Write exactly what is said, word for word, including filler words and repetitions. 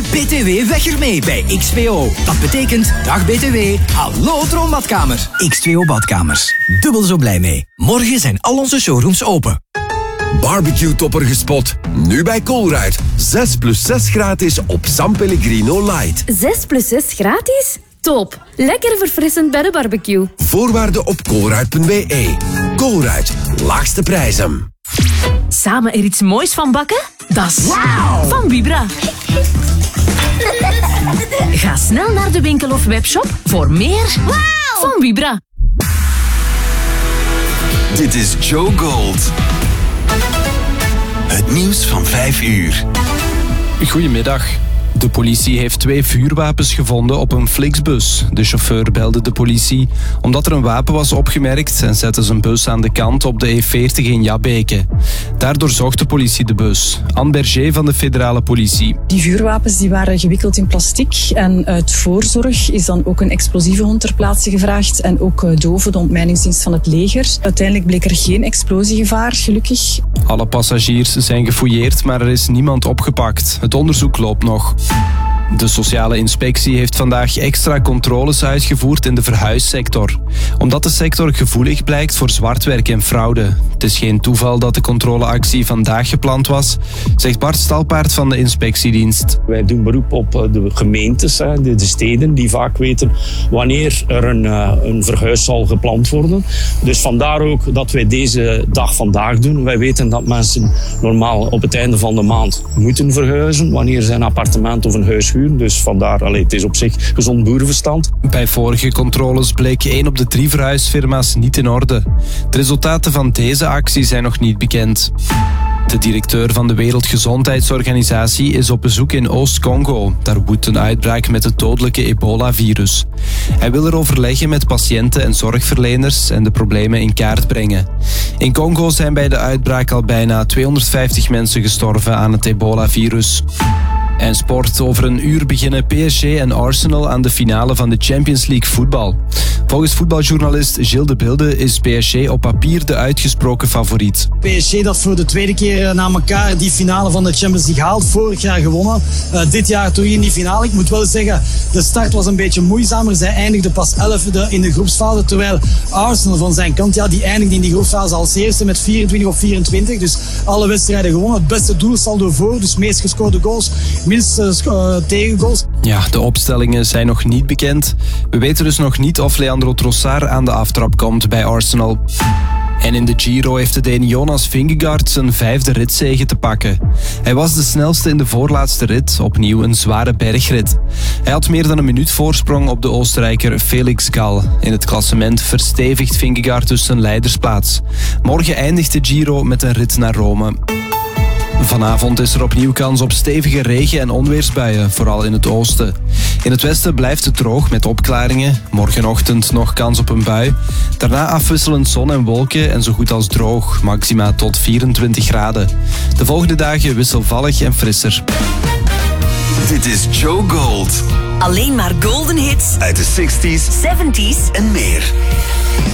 B T W weg ermee bij X twee O. Dat betekent dag B T W, hallo Droombadkamer. X twee O Badkamers, dubbel zo blij mee. Morgen zijn al onze showrooms open. Barbecue-topper gespot. Nu bij Colruyt. zes plus zes gratis op San Pellegrino Light. zes plus zes gratis? Top. Lekker verfrissend bij de barbecue. Voorwaarden op colruyt punt b e. Colruyt. Laagste prijzen. Samen er iets moois van bakken? Dat is wow. Van Vibra. Ga snel naar de winkel of webshop voor meer wow. van Vibra. Dit is Joe Gold. Het nieuws van vijf uur. Goedemiddag. De politie heeft twee vuurwapens gevonden op een Flixbus. De chauffeur belde de politie omdat er een wapen was opgemerkt en zette zijn bus aan de kant op de E veertig in Jabbeke. Daardoor zocht de politie de bus. Anne Berger van de federale politie. Die vuurwapens die waren gewikkeld in plastic en uit voorzorg is dan ook een explosieve hond ter plaatse gevraagd en ook DOVE, de ontmijningsdienst van het leger. Uiteindelijk bleek er geen explosiegevaar, gelukkig. Alle passagiers zijn gefouilleerd, maar er is niemand opgepakt. Het onderzoek loopt nog. De sociale inspectie heeft vandaag extra controles uitgevoerd in de verhuissector. Omdat de sector gevoelig blijkt voor zwartwerk en fraude. Het is geen toeval dat de controleactie vandaag gepland was, zegt Bart Stalpaert van de inspectiedienst. Wij doen beroep op de gemeentes, de steden, die vaak weten wanneer er een, een verhuis zal gepland worden. Dus vandaar ook dat wij deze dag vandaag doen. Wij weten dat mensen normaal op het einde van de maand moeten verhuizen, wanneer ze een appartement of een huis huren. Dus vandaar, allee, het is op zich gezond boerenverstand. Bij vorige controles bleek één op de drie verhuisfirma's niet in orde. De resultaten van deze actie zijn nog niet bekend. De directeur van de Wereldgezondheidsorganisatie is op bezoek in Oost-Congo. Daar woedt een uitbraak met het dodelijke ebola-virus. Hij wil er overleggen met patiënten en zorgverleners en de problemen in kaart brengen. In Congo zijn bij de uitbraak al bijna tweehonderdvijftig mensen gestorven aan het ebola-virus. En sport. Over een uur beginnen P S G en Arsenal aan de finale van de Champions League voetbal. Volgens voetbaljournalist Gilles de Bilde is P S G op papier de uitgesproken favoriet. P S G dat voor de tweede keer na elkaar die finale van de Champions League haalt. Vorig jaar gewonnen. Uh, dit jaar terug in die finale. Ik moet wel zeggen, de start was een beetje moeizamer. Zij eindigde pas elfde in de groepsfase. Terwijl Arsenal van zijn kant, ja, die eindigde in die groepsfase als eerste met vierentwintig op vierentwintig. Dus alle wedstrijden gewonnen. Het beste doelsaldo voor. Dus meest gescoorde goals. Minst uh, tegengoals. Ja, de opstellingen zijn nog niet bekend. We weten dus nog niet of Leandro Trossard aan de aftrap komt bij Arsenal. En in de Giro heeft de Deen Jonas Vingegaard zijn vijfde ritzege te pakken. Hij was de snelste in de voorlaatste rit, opnieuw een zware bergrit. Hij had meer dan een minuut voorsprong op de Oostenrijker Felix Gall. In het klassement verstevigt Vingegaard dus zijn leidersplaats. Morgen eindigt de Giro met een rit naar Rome. Vanavond is er opnieuw kans op stevige regen- en onweersbuien, vooral in het oosten. In het westen blijft het droog met opklaringen. Morgenochtend nog kans op een bui. Daarna afwisselend zon en wolken en zo goed als droog, maxima tot vierentwintig graden. De volgende dagen wisselvallig en frisser. Dit is Joe Gold. Alleen maar golden hits uit de zestig's, zeventig's en meer.